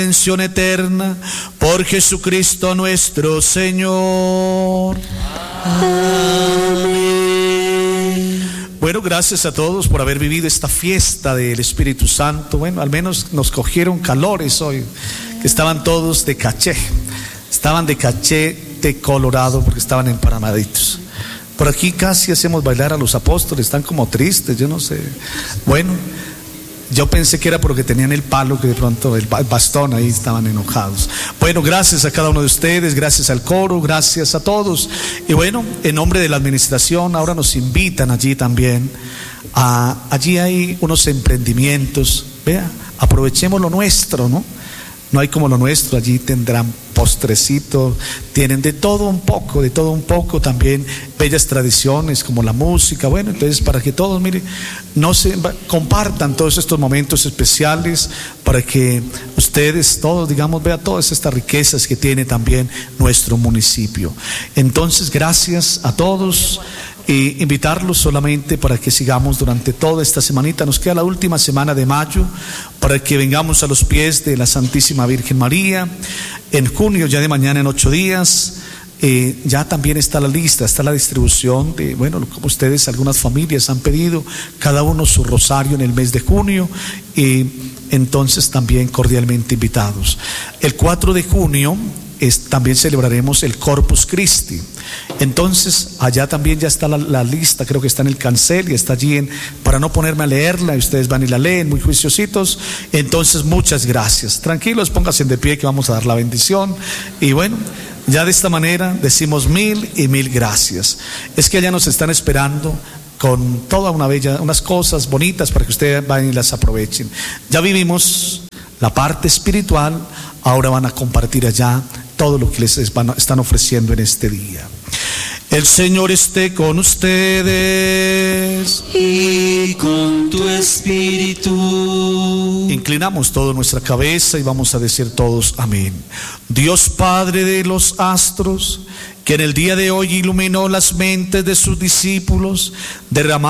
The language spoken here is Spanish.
redención eterna, por Jesucristo nuestro Señor. Amén. Bueno, gracias a todos por haber vivido esta fiesta del Espíritu Santo. Bueno, al menos nos cogieron calores hoy, que estaban todos de caché. Estaban de cachete colorado porque estaban empanaditos. Por aquí casi hacemos bailar a los apóstoles, están como tristes, yo no sé. Bueno, yo pensé que era porque tenían el palo, que de pronto el bastón, ahí estaban enojados. Bueno, gracias a cada uno de ustedes, gracias al coro, gracias a todos. Y bueno, en nombre de la administración, ahora nos invitan allí también. Allí hay unos emprendimientos, vea, aprovechemos lo nuestro, ¿no? No hay como lo nuestro, allí tendrán postrecito, tienen de todo un poco, también bellas tradiciones como la música. Bueno, entonces para que todos, mire, compartan todos estos momentos especiales, para que ustedes todos, digamos, vean todas estas riquezas que tiene también nuestro municipio. Entonces, gracias a todos. Y invitarlos solamente para que sigamos durante toda esta semanita. Nos queda la última semana de mayo para que vengamos a los pies de la Santísima Virgen María. En junio, ya de mañana, en 8 días, ya también está la lista, está la distribución de, bueno, como ustedes, algunas familias han pedido, cada uno su rosario en el mes de junio. Entonces también cordialmente invitados. El 4 de junio también celebraremos el Corpus Christi. Entonces allá también ya está la lista, creo que está en el cancel y está allí para no ponerme a leerla, y ustedes van y la leen muy juiciositos. Entonces muchas gracias, tranquilos, pónganse de pie que vamos a dar la bendición. Y bueno, ya de esta manera decimos mil y mil gracias. Es que allá nos están esperando con toda unas cosas bonitas para que ustedes vayan y las aprovechen. Ya vivimos la parte espiritual, ahora van a compartir allá todo lo que les están ofreciendo en este día. El Señor esté con ustedes y con tu espíritu. Inclinamos toda nuestra cabeza y vamos a decir todos amén. Dios Padre de los astros, que en el día de hoy iluminó las mentes de sus discípulos, derramó